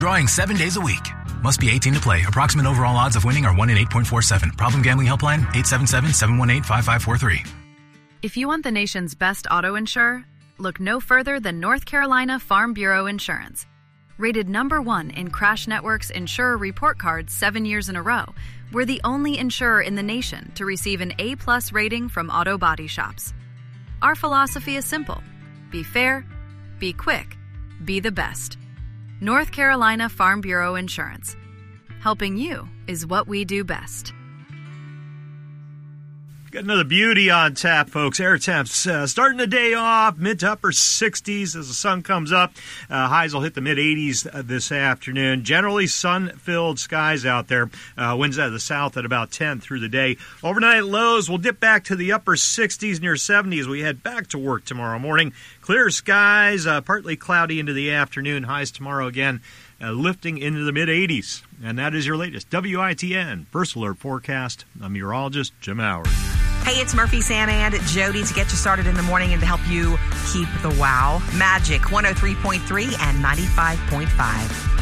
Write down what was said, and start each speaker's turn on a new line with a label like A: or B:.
A: Drawing 7 days a week. Must be 18 to play. Approximate overall odds of winning are 1 in 8.47. Problem gambling helpline 877-718-5543.
B: If you want the nation's best auto insurer, look no further than North Carolina Farm Bureau Insurance. Rated #1 in Crash Network's Insurer Report Card 7 years in a row, we're the only insurer in the nation to receive an A+ rating from auto body shops. Our philosophy is simple. Be fair, be quick, be the best. North Carolina Farm Bureau Insurance. Helping you is what we do best.
C: Got another beauty on tap, folks. Air temps starting the day off, mid to upper 60s as the sun comes up. Highs will hit the mid-80s this afternoon. Generally sun-filled skies out there. Winds out of the south at about 10 through the day. Overnight lows will dip back to the upper 60s, near 70s. We head back to work tomorrow morning. Clear skies, partly cloudy into the afternoon. Highs tomorrow again. Lifting into the mid-80s. And that is your latest WITN First Alert forecast. I'm meteorologist Jim Howard.
D: Hey, it's Murphy, Santa, and Jody to get you started in the morning and to help you keep the wow. Magic 103.3 and 95.5.